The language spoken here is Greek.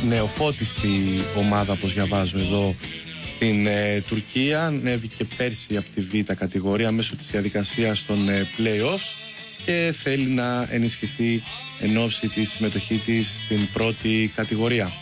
νεοφώτιστη ομάδα, όπως διαβάζω εδώ, στην Τουρκία. Ανέβηκε πέρσι από τη Β' κατηγορία μέσω της διαδικασίας των play-offs και θέλει να ενισχυθεί εν ώψη της συμμετοχή της στην πρώτη κατηγορία.